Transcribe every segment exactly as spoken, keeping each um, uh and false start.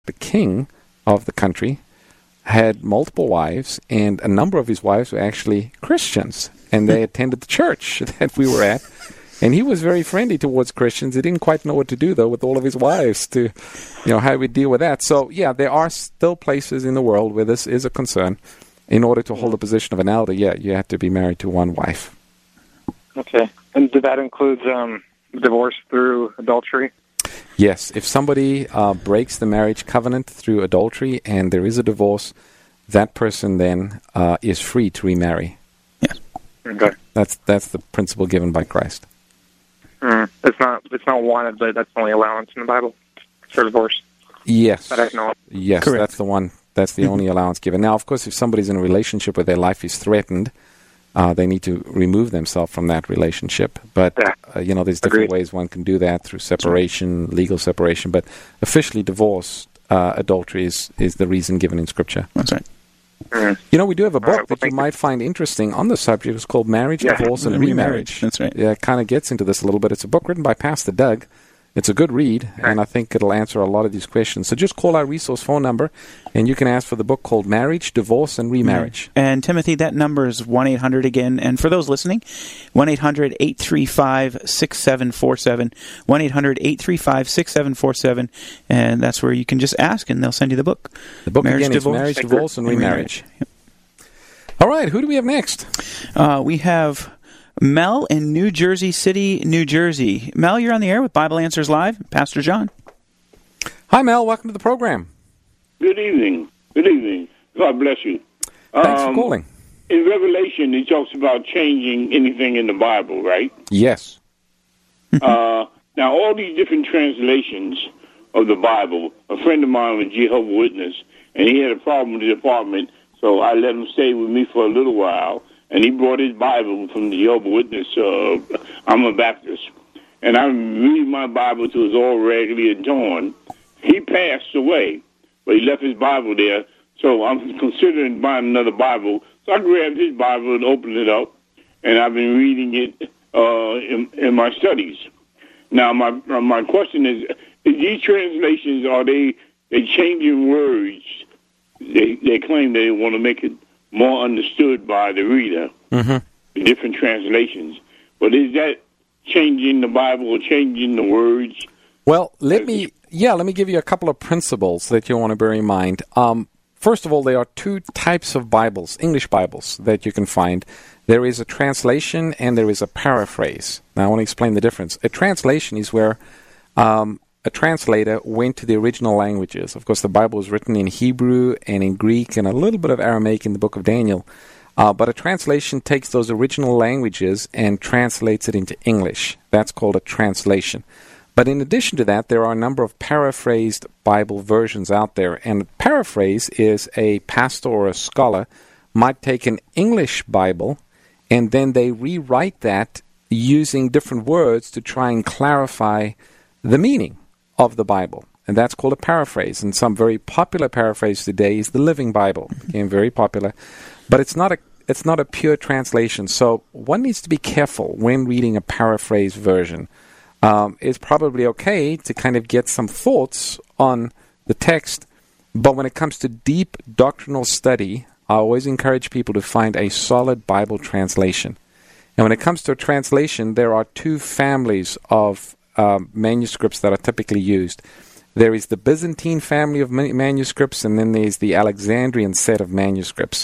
the king of the country had multiple wives, and a number of his wives were actually Christians, and they attended the church that we were at. And he was very friendly towards Christians. He didn't quite know what to do, though, with all of his wives to, you know, how we deal with that. So, yeah, there are still places in the world where this is a concern. In order to hold the position of an elder, yeah, you have to be married to one wife. Okay. And that includes um, divorce through adultery? Yes. If somebody uh, breaks the marriage covenant through adultery and there is a divorce, that person then uh, is free to remarry. Yes. Okay. That's that's the principle given by Christ. Mm. It's not it's not wanted, but that's the only allowance in the Bible for divorce. Yes. That I know. Yes, Correct. that's the one. That's the only allowance given. Now, of course, if somebody's in a relationship where their life is threatened, uh, they need to remove themselves from that relationship. But, Yeah. uh, you know, there's different Agreed. ways one can do that through separation, legal separation. But officially, divorce, uh, adultery is, is the reason given in Scripture. That's right. Mm. You know, we do have a book All right, well, that you thank you. might find interesting on the subject. It's called Marriage, Yeah. Divorce, and And Remarriage. Remarriage. That's right. Yeah, it kind of gets into this a little bit. It's a book written by Pastor Doug. It's a good read, and I think it'll answer a lot of these questions. So just call our resource phone number, and you can ask for the book called Marriage, Divorce, and Remarriage. And Timothy, that number is one eight hundred again. And for those listening, one eight hundred eight three five six seven four seven, one eight hundred eight three five six seven four seven, and that's where you can just ask, and they'll send you the book. The book Marriage, again is Divorce, Marriage, Thank you. Divorce, and and Remarriage. Remarriage. All right, who do we have next? Uh, we have Mel in New Jersey City, New Jersey. Mel, you're on the air with Bible Answers Live. Pastor John. Hi, Mel. Welcome to the program. Good evening. Good evening. God bless you. Thanks Um, for calling. In Revelation, it talks about changing anything in the Bible, right? Yes. uh, now, all these different translations of the Bible, a friend of mine was a Jehovah's Witness, and he had a problem with the apartment, so I let him stay with me for a little while, and he brought his Bible from the Jehovah's Witness. Uh, I'm a Baptist, and I read my Bible till it's all raggedy and torn. He passed away, but he left his Bible there, so I'm considering buying another Bible. So I grabbed his Bible and opened it up, and I've been reading it uh, in, in my studies. Now, my my question is, is these translations, are they they changing words? They they claim they want to make it more understood by the reader, Mm-hmm. the different translations. But is that changing the Bible or changing the words? Well, let me, yeah, let me give you a couple of principles that you want to bear in mind. Um, first of all, there are two types of Bibles, English Bibles, that you can find. There is a translation and there is a paraphrase. Now, I want to explain the difference. A translation is where um, a translator went to the original languages. Of course, the Bible is written in Hebrew and in Greek and a little bit of Aramaic in the book of Daniel. Uh, but a translation takes those original languages and translates it into English. That's called a translation. But in addition to that, there are a number of paraphrased Bible versions out there. And a paraphrase is a pastor or a scholar might take an English Bible and then they rewrite that using different words to try and clarify the meaning of the Bible. And that's called a paraphrase. And some very popular paraphrase today is the Living Bible. Became very popular. But it's not a it's not a pure translation. So one needs to be careful when reading a paraphrase version. Um, it's probably okay to kind of get some thoughts on the text, but when it comes to deep doctrinal study, I always encourage people to find a solid Bible translation. And when it comes to a translation, there are two families of um, manuscripts that are typically used. There is the Byzantine family of man- manuscripts, and then there's the Alexandrian set of manuscripts.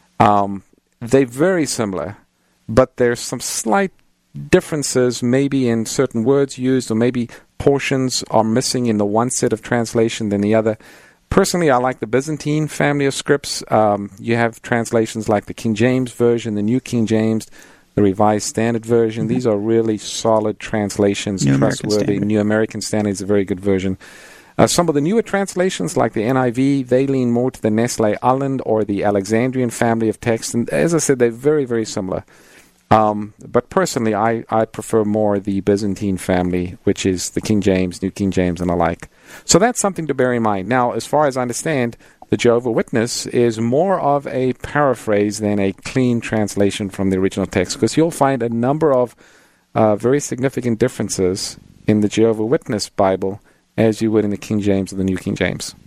Um, they're very similar, but there's some slight differences maybe in certain words used, or maybe portions are missing in the one set of translation than the other. Personally, I like the Byzantine family of scripts. Um, you have translations like the King James Version, the New King James, the Revised Standard Version. Mm-hmm. These are really solid translations, New trustworthy. American New American Standard is a very good version. Uh, some of the newer translations, like the N I V, they lean more to the Nestle Aland or the Alexandrian family of text. And as I said, they're very, very similar. Um, but personally, I, I prefer more the Byzantine family, which is the King James, New King James, and the like. So that's something to bear in mind. Now, as far as I understand, the Jehovah's Witness is more of a paraphrase than a clean translation from the original text, because you'll find a number of uh, very significant differences in the Jehovah's Witness Bible as you would in the King James or the New King James.